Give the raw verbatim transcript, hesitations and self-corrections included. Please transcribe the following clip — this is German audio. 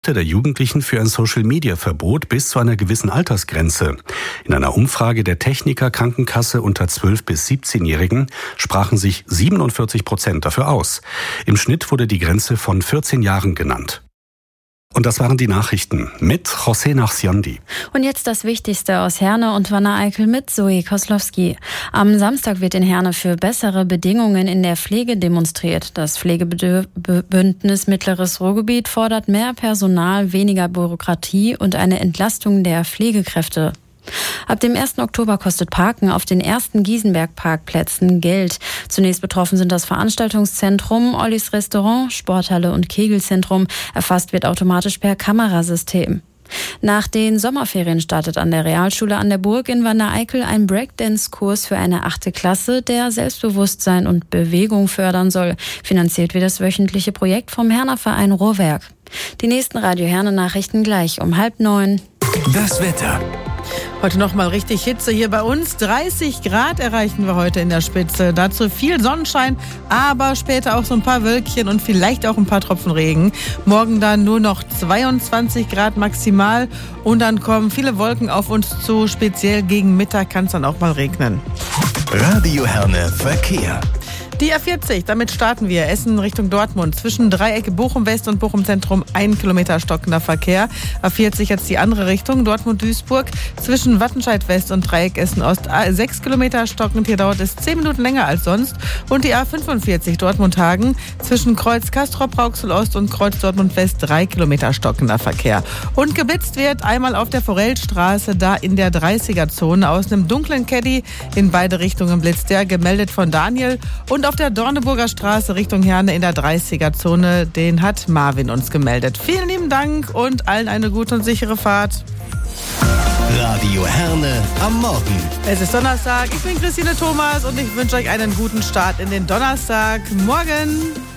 der Jugendlichen für ein Social-Media-Verbot bis zu einer gewissen Altersgrenze. In einer Umfrage der Techniker Krankenkasse unter zwölf- bis siebzehnjährigen sprachen sich siebenundvierzig Prozent dafür aus. Im Schnitt wurde die Grenze von vierzehn Jahren genannt. Und das waren die Nachrichten mit José Nachsiondi. Und jetzt das Wichtigste aus Herne und Wanne-Eickel mit Zoe Koslowski. Am Samstag wird in Herne für bessere Bedingungen in der Pflege demonstriert. Das Pflegebündnis Mittleres Ruhrgebiet fordert mehr Personal, weniger Bürokratie und eine Entlastung der Pflegekräfte. Ab dem ersten Oktober kostet Parken auf den ersten Giesenberg-Parkplätzen Geld. Zunächst betroffen sind das Veranstaltungszentrum, Ollis Restaurant, Sporthalle und Kegelzentrum. Erfasst wird automatisch per Kamerasystem. Nach den Sommerferien startet an der Realschule an der Burg in Wanne-Eickel ein Breakdance-Kurs für eine achte Klasse, der Selbstbewusstsein und Bewegung fördern soll. Finanziert wird das wöchentliche Projekt vom Herner Verein Rohrwerk. Die nächsten Radio Herne Nachrichten gleich um halb neun. Das Wetter. Heute noch mal richtig Hitze hier bei uns. dreißig Grad erreichen wir heute in der Spitze. Dazu viel Sonnenschein, aber später auch so ein paar Wölkchen und vielleicht auch ein paar Tropfen Regen. Morgen dann nur noch zweiundzwanzig Grad maximal und dann kommen viele Wolken auf uns zu. Speziell gegen Mittag kann es dann auch mal regnen. Radio Herne Verkehr. Die A vierzig, damit starten wir. Essen Richtung Dortmund. Zwischen Dreiecke Bochum West und Bochum Zentrum ein Kilometer stockender Verkehr. A vierzig jetzt die andere Richtung. Dortmund-Duisburg. Zwischen Wattenscheid West und Dreieck Essen Ost sechs Kilometer stockend. Hier dauert es zehn Minuten länger als sonst. Und die A fünfundvierzig Dortmund-Hagen. Zwischen Kreuz Castrop-Rauxel Ost und Kreuz Dortmund West drei Kilometer stockender Verkehr. Und geblitzt wird einmal auf der Forellstraße, da in der dreißiger-Zone. Aus einem dunklen Caddy in beide Richtungen blitzt der, gemeldet von Daniel. Und auf der Dorneburger Straße Richtung Herne in der dreißiger-Zone, den hat Marvin uns gemeldet. Vielen lieben Dank und allen eine gute und sichere Fahrt. Radio Herne am Morgen. Es ist Donnerstag, ich bin Christine Thomas und ich wünsche euch einen guten Start in den Donnerstag. Morgen!